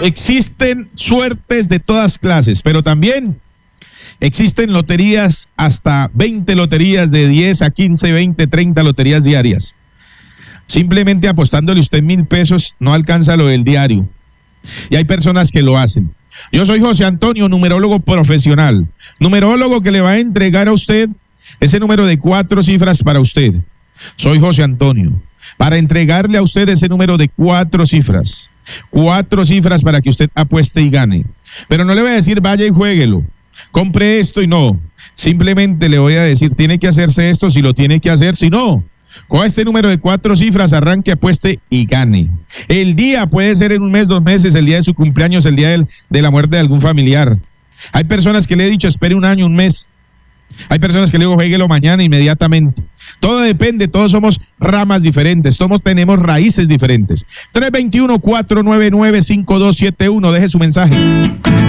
Existen suertes de todas clases, pero también existen loterías, hasta 20 loterías de 10 a 15, 20, 30 loterías diarias. Simplemente apostándole usted 1,000 pesos no alcanza lo del diario. Y hay personas que lo hacen. Yo soy José Antonio, numerólogo profesional. Numerólogo que le va a entregar a usted ese número de 4 cifras para usted. Soy José Antonio, para entregarle a usted ese número de 4 cifras. 4 cifras para que usted apueste y gane. Pero no le voy a decir vaya y juéguelo, compre esto y no. Simplemente le voy a decir, tiene que hacerse esto si lo tiene que hacer, si no, coja este número de 4 cifras, arranque, apueste y gane. El día puede ser en 1 mes, 2 meses, el día de su cumpleaños, el día de la muerte de algún familiar. Hay personas que le he dicho, espere 1 año, 1 mes. Hay personas que le digo, juéguelo mañana inmediatamente. Todo depende, todos somos ramas diferentes, todos tenemos raíces diferentes. 321-499-5271, deje su mensaje.